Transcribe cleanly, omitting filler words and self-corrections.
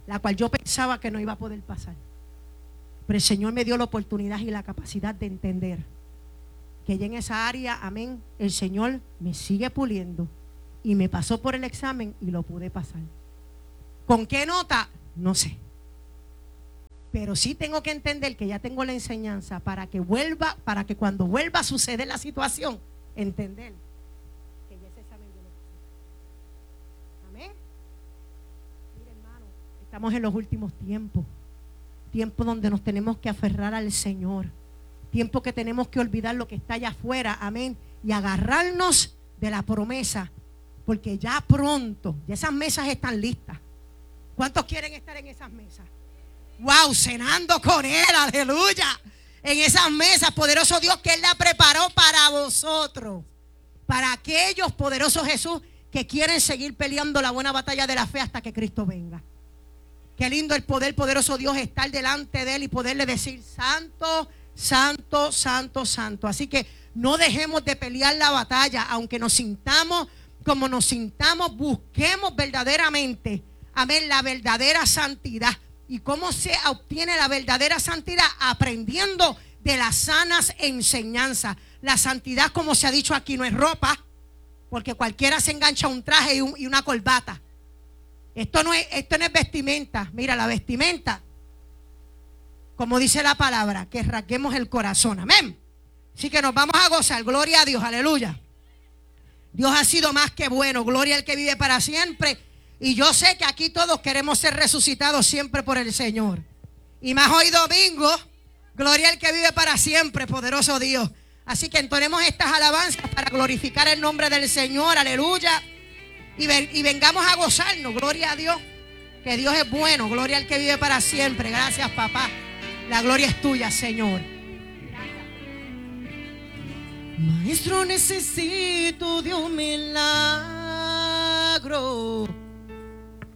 la cual yo pensaba que no iba a poder pasar. Pero el Señor me dio la oportunidad y la capacidad de entender que ya en esa área, amén, el Señor me sigue puliendo y me pasó por el examen y lo pude pasar. ¿Con qué nota? No sé. Pero sí tengo que entender que ya tengo la enseñanza para que cuando vuelva a suceder la situación, entender que ya ese examen yo lo pasé. Amén. Mire, hermano, estamos en los últimos tiempos. Tiempo donde nos tenemos que aferrar al Señor. Tiempo que tenemos que olvidar lo que está allá afuera, amén, y agarrarnos de la promesa, porque ya pronto, ya esas mesas están listas. ¿Cuántos quieren estar en esas mesas? Wow, cenando con Él, aleluya. En esas mesas, poderoso Dios, que Él la preparó para vosotros, para aquellos, poderosos Jesús, que quieren seguir peleando la buena batalla de la fe hasta que Cristo venga. Qué lindo el poder, poderoso Dios, estar delante de Él y poderle decir: santo, santo, santo, santo. Así que no dejemos de pelear la batalla, aunque nos sintamos como nos sintamos. Busquemos verdaderamente, amén, la verdadera santidad. ¿Y cómo se obtiene la verdadera santidad? Aprendiendo de las sanas enseñanzas. La santidad, como se ha dicho aquí, no es ropa, porque cualquiera se engancha un traje y una corbata. Esto no es vestimenta. Mira, la vestimenta, como dice la palabra, que rasguemos el corazón. Amén. Así que nos vamos a gozar. Gloria a Dios, aleluya. Dios ha sido más que bueno. Gloria al que vive para siempre. Y yo sé que aquí todos queremos ser resucitados siempre por el Señor. Y más hoy domingo. Gloria al que vive para siempre, poderoso Dios. Así que entonemos estas alabanzas para glorificar el nombre del Señor. Aleluya. Y vengamos a gozarnos. Gloria a Dios. Que Dios es bueno. Gloria al que vive para siempre. Gracias, papá. La gloria es tuya, Señor. Maestro, necesito de un milagro.